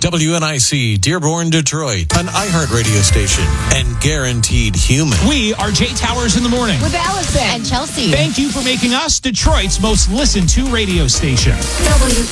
WNIC Dearborn, Detroit, an iHeart radio station, and Guaranteed Human. We are Jay Towers in the morning with Allison and Chelsea. Thank you for making us Detroit's most listened to radio station.